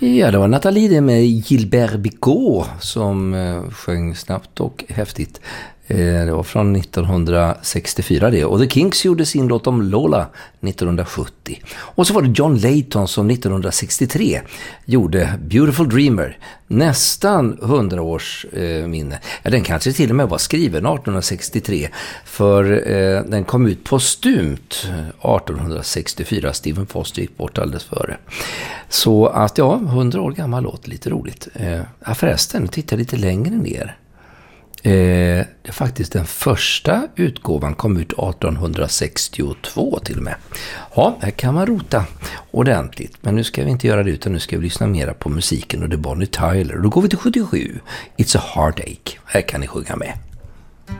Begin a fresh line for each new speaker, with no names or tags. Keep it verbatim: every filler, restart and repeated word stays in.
Ja, det var Nathalie det med Gilbert Bicot som eh, sjöng snabbt och häftigt. Eh, det var från nittonhundrasextiofyra det. Och The Kinks gjorde sin låt om Lola nittonhundrasjuttio. Och så var det John Layton som nittonhundrasextiotre gjorde Beautiful Dreamer. Nästan hundra års eh, minne. Ja, den kanske till och med var skriven artonhundrasextiotre. För eh, den kom ut postumt artonhundrasextiofyra. Stephen Foster gick bort alldeles före. Så att ja, hundra år gammal låt, lite roligt. Eh, ja, förresten, titta lite längre ner. Eh, det är faktiskt den första utgåvan kom ut artonhundrasextiotvå till och med. Ja, här kan man rota ordentligt. Men nu ska vi inte göra det, utan nu ska vi lyssna mera på musiken och det är Bonnie Tyler. Då går vi till sjuttiosju. It's a Heartache. Här kan ni sjunga med.